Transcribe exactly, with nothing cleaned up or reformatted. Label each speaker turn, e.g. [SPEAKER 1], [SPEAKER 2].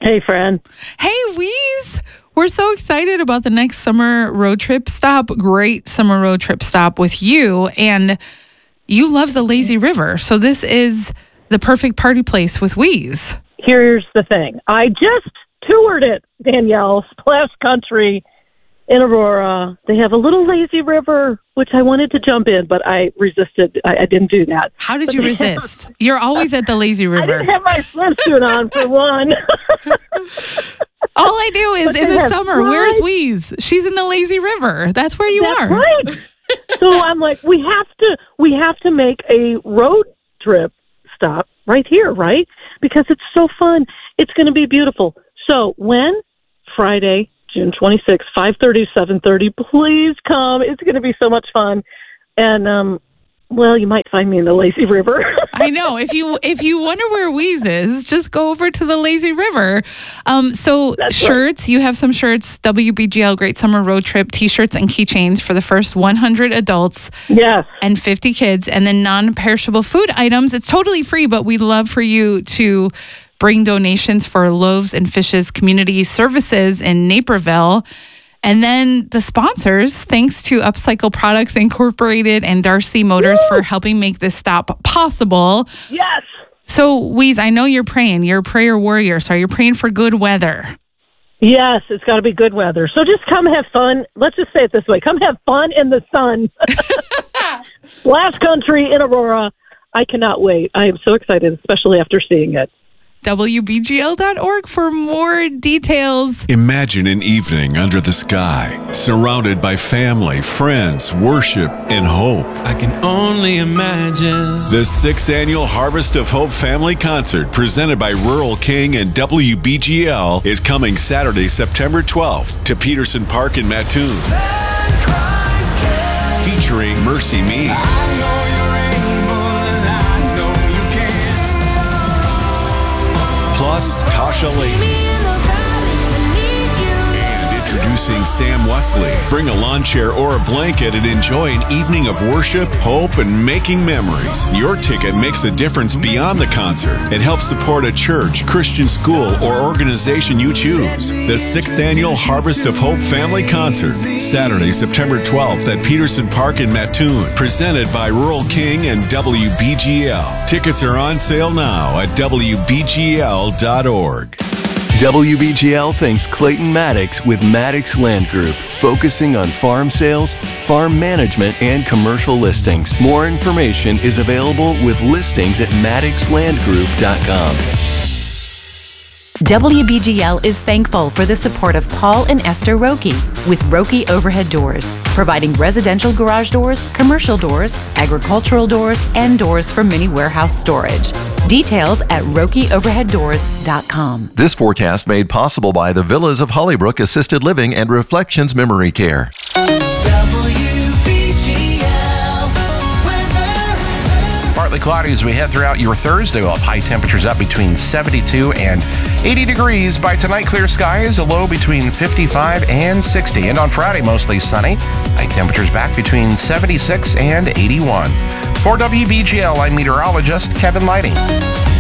[SPEAKER 1] Hey, friend.
[SPEAKER 2] Hey, Weeze. We're so excited about the next summer road trip stop. Great summer road trip stop with you. And you love the lazy river. So this is the perfect party place with Weeze.
[SPEAKER 1] Here's the thing. I just toured it, Danielle. Splash Country in Aurora. They have a little lazy river, which I wanted to jump in, but I resisted. I, I didn't do that.
[SPEAKER 2] How did
[SPEAKER 1] but
[SPEAKER 2] you resist? Have, You're always at the lazy river.
[SPEAKER 1] I didn't have my swimsuit on, for one.
[SPEAKER 2] All I do is in the summer, right. Where's Weeze? She's in the lazy river. That's where you
[SPEAKER 1] That's
[SPEAKER 2] are.
[SPEAKER 1] Right. So I'm like, we have to, we have to make a road trip stop right here, right? Because it's so fun. It's going to be beautiful. So when? Friday, June twenty-sixth, five thirty to seven thirty. Please come. It's going to be so much fun. And, um, well, you might find me in the lazy river.
[SPEAKER 2] I know. If you if you wonder where Weeze is, just go over to the lazy river. Um, so That's shirts, right. You have some shirts, W B G L Great Summer Road Trip T-shirts and keychains for the first one hundred adults
[SPEAKER 1] yes.
[SPEAKER 2] and fifty kids. And then non-perishable food items. It's totally free, but we'd love for you to bring donations for Loaves and Fishes Community Services in Naperville. And then the sponsors, thanks to Upcycle Products Incorporated and Darcy Motors Woo! For helping make this stop possible.
[SPEAKER 1] Yes.
[SPEAKER 2] So, Weeze, I know you're praying. You're a prayer warrior, so you're praying for good weather.
[SPEAKER 1] Yes, it's got to be good weather. So just come have fun. Let's just say it this way. Come have fun in the sun. Splash Country in Aurora. I cannot wait. I am so excited, especially after seeing it.
[SPEAKER 2] W B G L dot org for more details.
[SPEAKER 3] Imagine an evening under the sky, surrounded by family, friends, worship, and hope.
[SPEAKER 4] I can only imagine.
[SPEAKER 3] The sixth annual Harvest of Hope Family Concert, presented by Rural King and W B G L, is coming Saturday, September twelfth to Peterson Park in Mattoon. Featuring Mercy Me. Plus, Tasha Layton. And introducing Sam Wesley. Bring a lawn chair or a blanket and enjoy an evening of worship, hope, and making memories. Your ticket makes a difference beyond the concert. It helps support a church, Christian school, or organization you choose. The sixth annual Harvest of Hope Family Concert, Saturday, September twelfth at Peterson Park in Mattoon. Presented by Rural King and W B G L. Tickets are on sale now at W B G L dot org.
[SPEAKER 5] W B G L thanks Clayton Maddox with Maddox Land Group, focusing on farm sales, farm management, and commercial listings. More information is available with listings at maddox land group dot com.
[SPEAKER 6] W B G L is thankful for the support of Paul and Esther Roki with Roki Overhead Doors, providing residential garage doors, commercial doors, agricultural doors, and doors for mini warehouse storage. Details at roki overhead doors dot com.
[SPEAKER 7] This forecast made possible by the Villas of Hollybrook Assisted Living and Reflections Memory Care.
[SPEAKER 8] Partly cloudy as we head throughout your Thursday. We'll have high temperatures up between seventy-two and eighty degrees. By tonight, clear skies, a low between fifty-five and sixty. And on Friday, mostly sunny. High temperatures back between seventy-six and eighty-one. For W B G L, I'm meteorologist Kevin Lighting.